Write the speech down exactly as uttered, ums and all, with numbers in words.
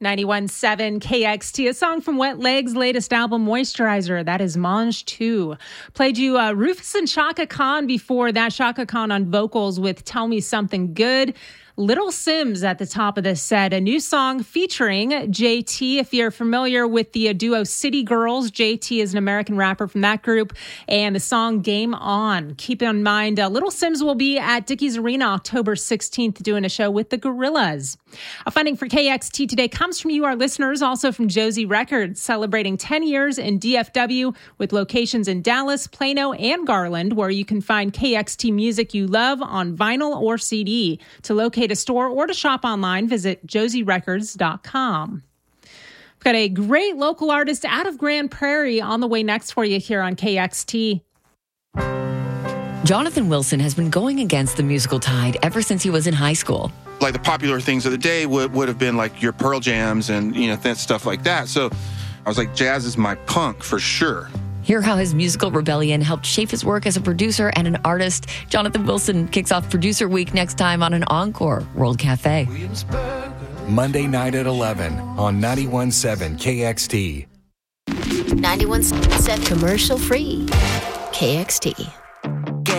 ninety-one point seven K X T, a song from Wet Leg's latest album, Moisturizer. That is Mange two. Played you uh, Rufus and Chaka Khan before that. Chaka Khan on vocals with Tell Me Something Good. Little Sims at the top of this set, a new song featuring J T. If you're familiar with the duo City Girls, J T is an American rapper from that group, and the song Game On. Keep in mind, uh, Little Sims will be at Dickies Arena October sixteenth doing a show with the Gorillaz. A funding for K X T today comes from you, our listeners, also from Josie Records, celebrating ten years in D F W with locations in Dallas, Plano, and Garland, where you can find K X T music you love on vinyl or C D. To locate a store or to shop online, visit josie records dot com. We've got a great local artist out of Grand Prairie on the way next for you here on K X T. Jonathan Wilson has been going against the musical tide ever since he was in high school. Like the popular things of the day would, would have been like your Pearl Jams and, you know, th- stuff like that. So I was like, jazz is my punk for sure. Hear how his musical rebellion helped shape his work as a producer and an artist. Jonathan Wilson kicks off Producer Week next time on an Encore World Cafe. Monday night at eleven on ninety-one point seven K X T. ninety-one point seven commercial free K X T.